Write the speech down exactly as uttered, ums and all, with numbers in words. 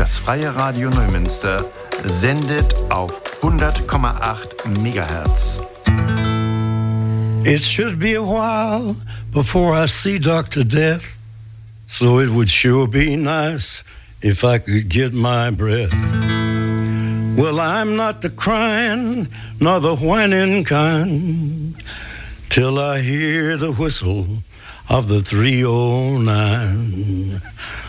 Das Freie Radio Neumünster sendet auf hundert Komma acht Megahertz. It should be a while before I see Doctor Death, so it would sure be nice if I could get my breath. Well, I'm not the crying nor the whining kind, till I hear the whistle of the three oh nine.